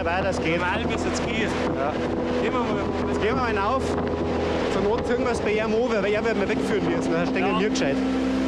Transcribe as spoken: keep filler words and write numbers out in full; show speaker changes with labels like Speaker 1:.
Speaker 1: Ja, weiter, es geht.
Speaker 2: Normal, bis jetzt geht.
Speaker 1: Ja.
Speaker 2: Gehen wir mal.
Speaker 1: Jetzt gehen wir mal hinauf. Zur Not ziehen wir es bei ihm an, weil er wird mir wegführen müssen. Da stehen
Speaker 2: Ja.
Speaker 1: wir gescheit.